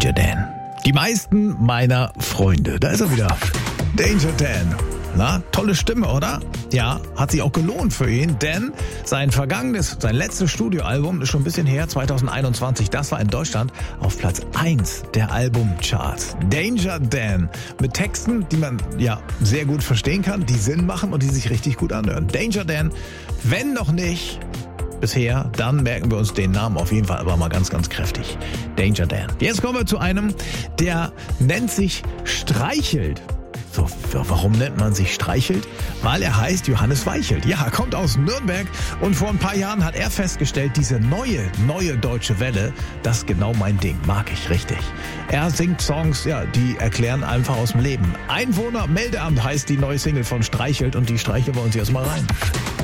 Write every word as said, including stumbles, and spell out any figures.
Danger Dan. Die meisten meiner Freunde. Da ist er wieder. Danger Dan. Na, tolle Stimme, oder? Ja, hat sich auch gelohnt für ihn, denn sein vergangenes, sein letztes Studioalbum ist schon ein bisschen her, zwanzig einundzwanzig, das war in Deutschland auf Platz eins der Albumcharts. Danger Dan, mit Texten, die man ja sehr gut verstehen kann, die Sinn machen und die sich richtig gut anhören. Danger Dan, wenn noch nicht bisher, dann merken wir uns den Namen auf jeden Fall aber mal ganz, ganz kräftig. Danger Dan. Jetzt kommen wir zu einem, der nennt sich Streichelt. So, warum nennt man sich Streichelt? Weil er heißt Johannes Weichelt. Ja, kommt aus Nürnberg und vor ein paar Jahren hat er festgestellt, diese neue, neue deutsche Welle, das ist genau mein Ding, mag ich richtig. Er singt Songs, ja, die erklären einfach aus dem Leben. Einwohnermeldeamt heißt die neue Single von Streichelt und die streicheln wir uns jetzt mal rein.